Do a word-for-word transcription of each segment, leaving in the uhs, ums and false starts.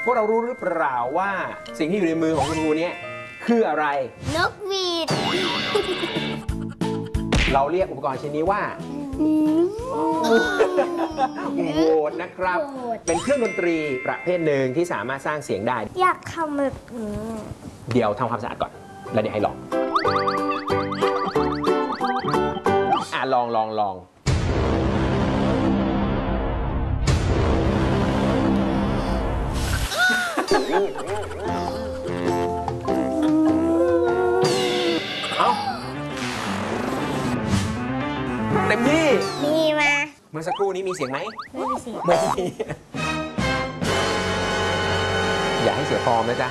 พวกเรารู้หรือเปล่าว่าสิ่งที่อยู่ในมือของคุณครูเนี่ยคืออะไรนกหวีดเราเรียกอุปกรณ์ชิ้นนี้ว่าโหวตนะครับเป็นเครื่องดนตรีประเภทหนึ่งที่สามารถสร้างเสียงได้อยากทำแบบนี้เดี๋ยวทำความสะอาดก่อนแล้วเดี๋ยวให้ลองอ่ะลองลองลองเอาเต็มที่มีมาเมื่อสักครู่นี้มีเสียงไหมไม่มีเสียงไม่มีอย่าให้เสียฟอร์มนะจ๊ะ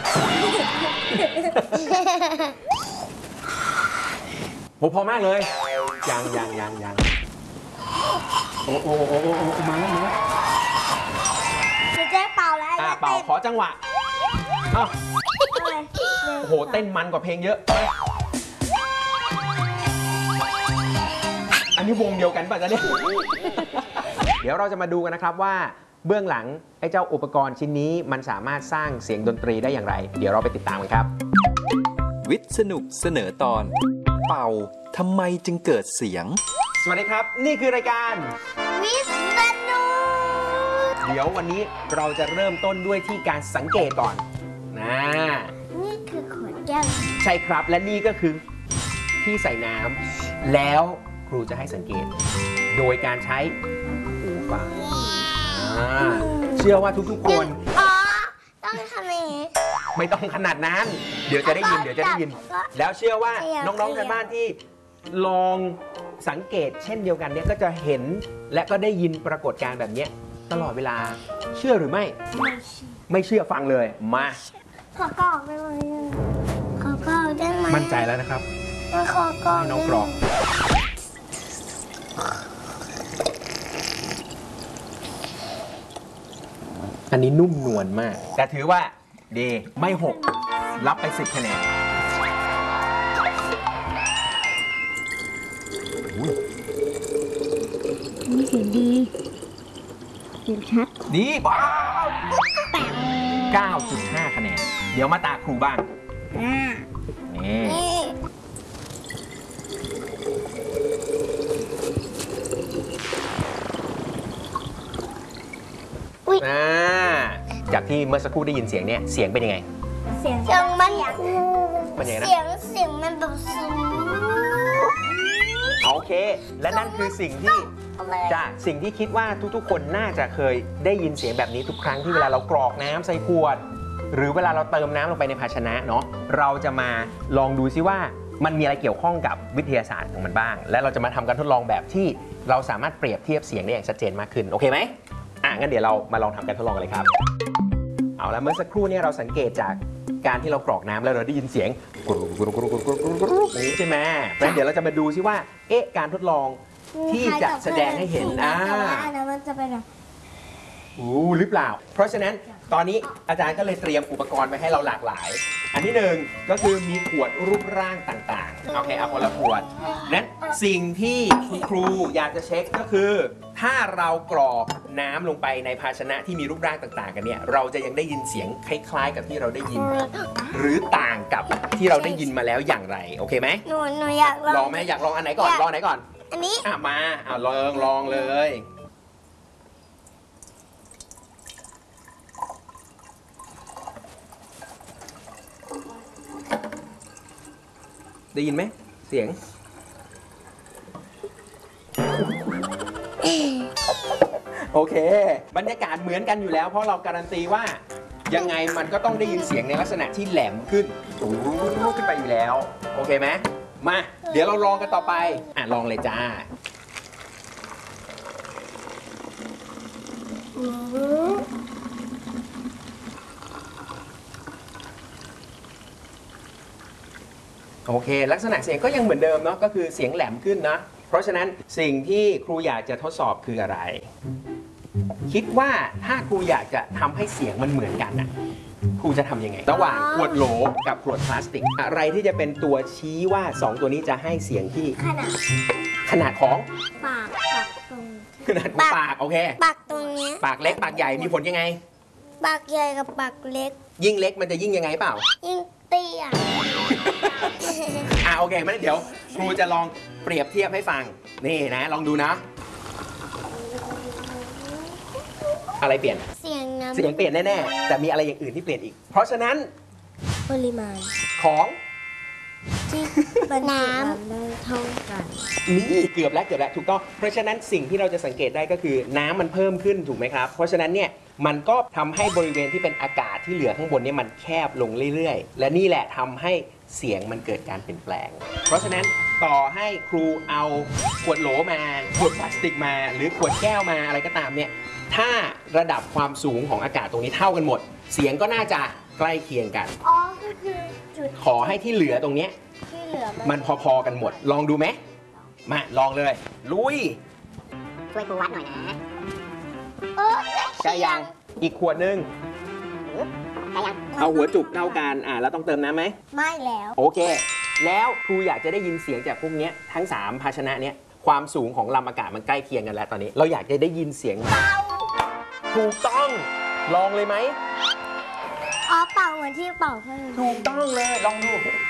โหพอมากเลยยังยังยังยังโอ้โอ้โอ้โอ้โอ้มาแล้วมาแล้วจะแจ้เป่าแล้วอ่าเป่าขอจังหวะเอ้าโอ้โหเต้นมันกว่าเพลงเยอะอันนี้วงเดียวกันป่ะจ๊ะเนี่ยเดี๋ยวเราจะมาดูกันนะครับว่าเบื้องหลังไอ้เจ้าอุปกรณ์ชิ้นนี้มันสามารถสร้างเสียงดนตรีได้อย่างไรเดี๋ยวเราไปติดตามกันครับวิทย์สนุกเสนอตอนเป่าทำไมจึงเกิดเสียงสวัสดีครับนี่คือรายการวิทย์สนุกเดี๋ยววันนี้เราจะเริ่มต้นด้วยที่การสังเกตก่อนนะนี่คือขวดแก้วใช่ครับและนี่ก็คือที่ใส่น้ำแล้วครูจะให้สังเกตโดยการใช้หูฟังเชื่อว่าทุกๆคนอ๋อต้องทำอย่างนี้ไม่ต้องขนาดนั้นเดี๋ยวจะได้ยินเดี๋ยวจะได้ยินแล้วเชื่อว่าน้องๆในบ้านที่ลองสังเกตเช่นเดียวกันเนี่ยก็จะเห็นและก็ได้ยินปรากฏการณ์แบบนี้ตลอดเวลาเชื่อหรือไม่ไม่เชื่อฟังเลยมาขอกรอกได้ไหมขอกรอกได้ไหมมั่นใจแล้วนะครับขอกรอกให้น้องกรอกอันนี้นุ่มนวลมากแต่ถือว่าดีไม่หกรับไปสิบคะแนนนี่เสียงดีเสียงชัดดีบ้า เก้าจุดห้า คะแนนเดี๋ยวมาตาครูบ้างนี่อ่าจากที่เมื่อสักครู่ได้ยินเสียงเนี่ยเสียงเป็นยังไงเสียงเสียงมันเป็นยังไงนะเสียงเสียงมันแบบสูงโอเคและนั่นคือสิ่งที่จะสิ่งที่คิดว่าทุกๆคนน่าจะเคยได้ยินเสียงแบบนี้ทุกครั้งที่เวลาเรากรอกน้ำใส่ขวดหรือเวลาเราเติมน้ำลงไปในภาชนะเนาะเราจะมาลองดูซิว่ามันมีอะไรเกี่ยวข้องกับวิทยาศาสตร์ของมันบ้างและเราจะมาทำการทดลองแบบที่เราสามารถเปรียบเทียบเสียงได้อย่างชัดเจนมากขึ้นโอเคไหมอ่ะงั้นเดี๋ยวเรามาลองทำการทดลองกันเลยครับเอาละเมื่อสักครู่นี้เราสังเกตจากการที่เรากรอกน้ำแล้วเราได้ยินเสียงกรุกรุกรุกรุกรุกรุกรุกใช่ไหมงั้นเดี๋ยวเราจะมาดูซิว่าเอ๊ะการทดลองที่จะแสดงให้เห็นอ่ามันจะเป็นแบบอู้หรือเปล่าเพราะฉะนั้นตอนนี้อาจารย์ก็เลยเตรียมอุปกรณ์ไปให้เราหลากหลายอันที่หนึ่งก็คือมีขวดรูปร่างต่างๆโอเคเอาคนละขวดนั้นสิ่งที่คุณครูอยากจะเช็คก็คือถ้าเรากรอกน้ำลงไปในภาชนะที่มีรูปร่างต่างๆกันเนี่ยเราจะยังได้ยินเสียงคล้ายๆกับที่เราได้ยินหรือต่างกับที่เราได้ยินมาแล้วอย่างไรโอเคไหมหนูหนูอยากลองลองไหมอยากลองอันไหนก่อนลองไหนก่อนอันนี้อ่ะมาอ่ะลองลองเลยได้ยินไหมเสียงโอเคบรรยากาศเหมือนกันอยู่แล้วเพราะเราการันตีว่ายังไงมันก็ต้องได้ยินเสียงในลักษณะที่แหลมขึ้นขึ้นไปอยู่แล้วโอเคไหมมาเดี๋ยวเราลองกันต่อไปอ่ะลองเลยจ้าโอเคลักษณะเสียงก็ยังเหมือนเดิมเนาะก็คือเสียงแหลมขึ้นนะเพราะฉะนั้นสิ่งที่ครูอยากจะทดสอบคืออะไรคิดว่าถ้าครูอยากจะทำให้เสียงมันเหมือนกันน่ะครูจะทำยังไงระหว่างขวดโหลกับขวดพลาสติกอะไรที่จะเป็นตัวชี้ว่าสองตัวนี้จะให้เสียงที่ขนาดขนาดของปากปากตรงขนาดปากโอเคปากตรงนี้ปากเล็กปากใหญ่มีผลยังไงปากใหญ่กับปากเล็กยิ่งเล็กมันจะยิ่งยังไงเปล่ายิ่งเตี้ยอ่ะโอเคงั้นเดี๋ยวครูจะลองเปรียบเทียบให้ฟังนี่นะลองดูนะ อะไรเปลี่ยนเสียงน้ำเสียงเปลี่ยนแน่ๆแต่มีอะไรอย่างอื่นที่เปลี่ยนอีก เพราะฉะนั้นปริมาณของที่บรรจุน้ำได้เท่ากันนี่เกือบแล้วเกือบแล้วถูกต้องเพราะฉะนั้นสิ่งที่เราจะสังเกตได้ก็คือน้ำมันเพิ่มขึ้นถูกไหมครับเพราะฉะนั้นเนี่ยมันก็ทำให้บริเวณที่เป็นอากาศที่เหลือข้างบนเนี่ยมันแคบลงเรื่อยๆ และนี่แหละทำให้เสียงมันเกิดการเปลี่ยนแปลง เพราะฉะนั้นต่อให้ครูเอาขวดโหลมาขวดพลาสติกมา หรือขวดแก้วมาอะไรก็ตามเนี่ยถ้าระดับความสูงของอากาศตรงนี้เท่ากันหมด เสียงก็น่าจะใกล้เคียงกันอ๋อก็คือจุดขอให้ที่เหลือตรงเนี้ยที่เหลือมันพอๆกันหมด ลองดูไหมมาลองเลย ลุยช่วยครูวัดหน่อยนะเออใช่ยัง อีกขวดหนึงใช่ยังเอาหัวจุกเท่ากัน อ่า แล้วต้องเติมน้ำไหมไม่แล้วโอเค แล้วครูอยากจะได้ยินเสียงจากพวกเนี้ยทั้ง สาม ภาชนะเนี้ย ความสูงของลำอากาศมันใกล้เคียงกันแล้วตอนนี้ เราอยากจะได้ยินเสียงมันถูกต้อง ลองเลยไหมอ๋อเป่าเหมือนที่เป่าเพิ่มถูกต้องเลย ลองดู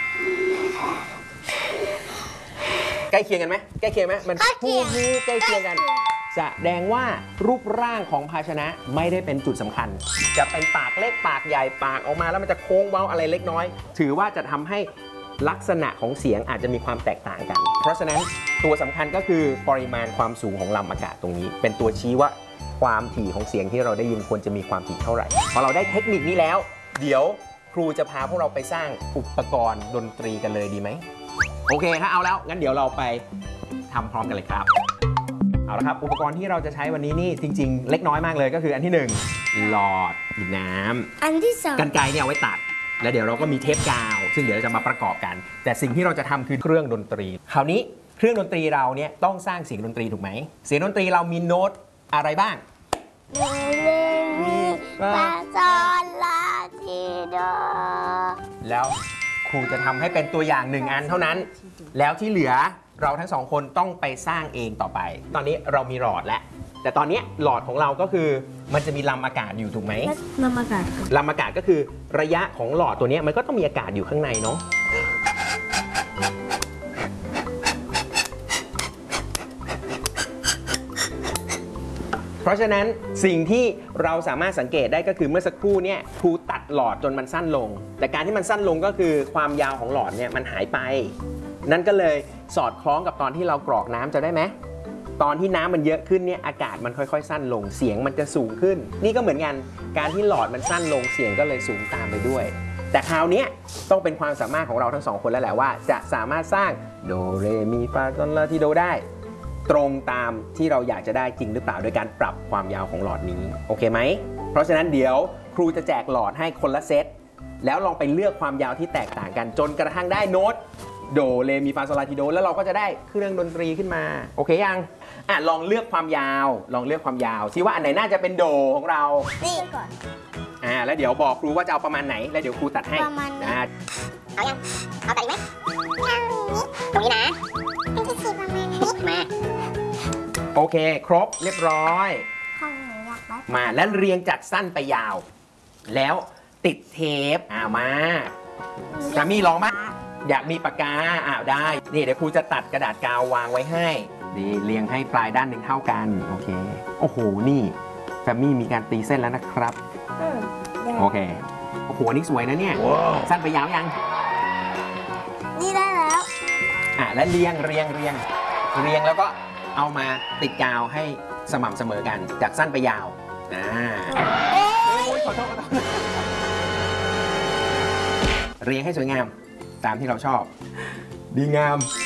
ใกล้เคียงกันไหมใกล้เคียงไหมมันใกล้เคียงคู่ใกล้เคียงกัน แสดงว่ารูปร่างของภาชนะไม่ได้เป็นจุดสำคัญ จะเป็นปากเล็กปากใหญ่ปากออกมาแล้วมันจะโค้งเว้าอะไรเล็กน้อย ถือว่าจะทำให้ลักษณะของเสียงอาจจะมีความแตกต่างกัน เพราะฉะนั้นตัวสำคัญก็คือปริมาณความสูงของลำอากาศตรงนี้ เป็นตัวชี้ว่าความถี่ของเสียงที่เราได้ยินควรจะมีความถี่เท่าไหร่พอเราได้เทคนิคนี้แล้ว เดี๋ยวครูจะพาพวกเราไปสร้างอุปกรณ์ดนตรีกันเลยดีไหมโอเคถ้าเอาแล้วงั้นเดี๋ยวเราไปทำพร้อมกันเลยครับเอาละครับอุปกรณ์ที่เราจะใช้วันนี้นี่จริงๆ เล็กน้อยมากเลยก็คืออันที่หนึ่งหลอดหยิบน้ำอันที่สองกรรไกรเนี่ยเอาไว้ตัด แล้วเดี๋ยวเราก็มีเทปกาว ซึ่งเดี๋ยวเราจะมาประกอบกัน แต่สิ่งที่เราจะทำคือเครื่องดนตรี คราวนี้เครื่องดนตรีเราเนี่ยต้องสร้างเสียงดนตรีถูกไหมเสียงดนตรีเรามีโน้ตอะไรบ้างโดเรมีฟาซอลลาทีโดแล้วครูจะทำให้เป็นตัวอย่างหนึ่งอันเท่านั้น แล้วที่เหลือเราทั้งสองคนต้องไปสร้างเองต่อไป ตอนนี้เรามีหลอดแล้ว แต่ตอนนี้หลอดของเราก็คือมันจะมีลำอากาศอยู่ถูกไหมลำอากาศลำอากาศก็คือระยะของหลอดตัวนี้มันก็ต้องมีอากาศอยู่ข้างในเนาะ เพราะฉะนั้นสิ่งที่เราสามารถสังเกตได้ก็คือเมื่อสักครู่เนี่ยครูตัดหลอดจนมันสั้นลง แต่การที่มันสั้นลงก็คือความยาวของหลอดเนี่ยมันหายไป นั่นก็เลยสอดคล้องกับตอนที่เรากรอกน้ำจะได้ไหมตอนที่น้ำมันเยอะขึ้นเนี่ยอากาศมันค่อยๆสั้นลงเสียงมันจะสูงขึ้น นี่ก็เหมือนกันการที่หลอดมันสั้นลงเสียงก็เลยสูงตามไปด้วย แต่คราวนี้ต้องเป็นความสามารถของเราทั้งสองคนแล้วแหละว่าจะสามารถสร้างโดเรมีฟาซอลลาทีโดได้ตรงตามที่เราอยากจะได้จริงหรือเปล่าโดยการปรับความยาวของหลอดนี้โอเคไหมเพราะฉะนั้นเดี๋ยวครูจะแจกหลอดให้คนละเซตแล้วลองไปเลือกความยาวที่แตกต่างกันจนกระทั่งได้โน้ตโดเรมีฟาซอลลาทีโดแล้วเราก็จะได้เครื่องดนตรีขึ้นมาโอเคยังอ่ะลองเลือกความยาวลองเลือกความยาวซิว่าอันไหนน่าจะเป็นโดของเรานี่ก่อนอ่าแล้วเดี๋ยวบอกครูว่าจะเอาประมาณไหนแล้วเดี๋ยวครูตัดให้ประมาณไหนอ่าเอายัง เอาตัดอีกไหมตรงนี้นะอันที่สี่ประมาณนี้มาโอเคครบเรียบร้อยของหนูอยากได้มาแล้วเรียงจากสั้นไปยาว แล้วติดเทปอ่ามาจามี่ลองมั้ยอยากมีปากกาอ่าได้นี่เดี๋ยวครูจะตัดกระดาษกาววางไว้ให้ดีเรียงให้ปลายด้านหนึ่งเท่ากันโอเคโอ้โหนี่แฟมมี่มีการตีเส้นแล้วนะครับอืมได้โอเคโอ้โหนี่สวยนะเนี่ยสั้นไปยาวยังนี่ได้แล้วอ่ะและเรียงเรียงเรียงเรียงแล้วก็เอามาติดกาวให้สม่ำเสมอกันจากสั้นไปยาวอ่าเอ๊ะขอโทษขอโทษเรียงให้สวยงามตามที่เราชอบ ดีงาม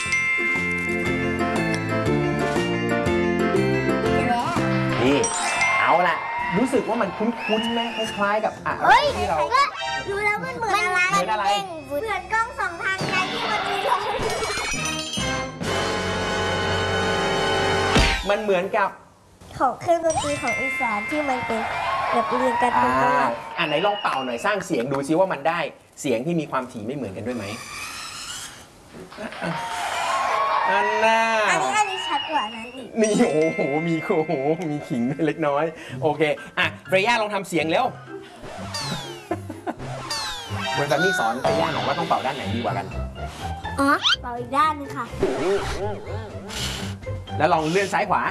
เดี๋ยวแล้วนี่เอาล่ะ รู้สึกว่ามันคุ้นๆไหมคล้ายๆกับอะเฮ้ยที่เราก็รู้แล้วมันเหมือนอะไรเหมือนอะไรเหมือนกล้องสองทางไงที่มันมีลมมันเหมือนกับของเครื่องดนตรีของอีสานที่มันเป็นแบบเรียงกันอ่าเป็นตัวอ่าไหนลองเป่าหน่อยสร้างเสียงดูซิว่ามันได้เสียงที่มีความถี่ไม่เหมือนกันด้วยไหมอันน่าอันนี้อันนี้ชัดกว่านั้นอีกนี่โอ้โหมีโอ้โหมีขิงด้วยเล็กน้อยโอเคอ่ะเฟรย่าลองทำเสียงเร็วเหมือนกับนี่สอนไปย่าหน่อยว่าต้องเป่าด้านไหนดีกว่ากันอ๋อเป่าอีกด้านนึงค่ะแล้วลองเลื่อนซ้ายขวา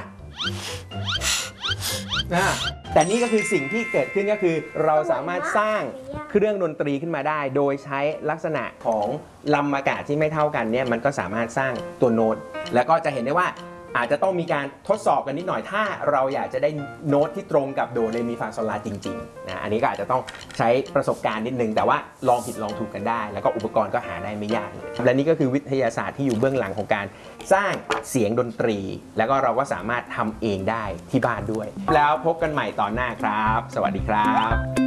อ่าแต่นี่ก็คือสิ่งที่เกิดขึ้นก็คือเราสามารถสร้างเครื่องดนตรีขึ้นมาได้ โดยใช้ลักษณะของลำอากาศที่ไม่เท่ากันเนี่ยมันก็สามารถสร้างตัวโน้ตแล้วก็จะเห็นได้ว่าอาจจะต้องมีการทดสอบกันนิดหน่อยถ้าเราอยากจะได้โน้ตที่ตรงกับโดเรมีฟาโซลาจริงๆนะอันนี้ก็อาจจะต้องใช้ประสบการณ์นิดนึงแต่ว่าลองผิดลองถูกกันได้ แล้วก็อุปกรณ์ก็หาได้ไม่ยากเลยและนี่ก็คือวิทยาศาสตร์ที่อยู่เบื้องหลังของการสร้างเสียงดนตรี แล้วก็เราก็สามารถทำเองได้ที่บ้านด้วย แล้วพบกันใหม่ตอนหน้าครับ สวัสดีครับ